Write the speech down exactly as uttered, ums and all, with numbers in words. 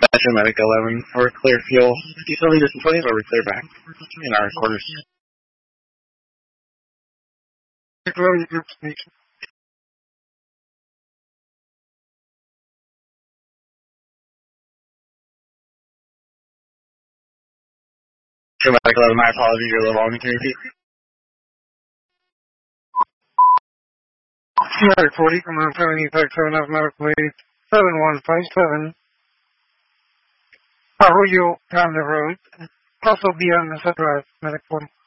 Metro Medic eleven, we're clear fuel. Do you still need us in twenties or we're clear back in our quarters? Glory group station. Metro Medic eleven, my apologies, you're a little long. Can you repeat? Medic forty, command seven eight five seven F medical aid seven one five seven. Arroyo down the road. Also be on the set drive, Medic forty.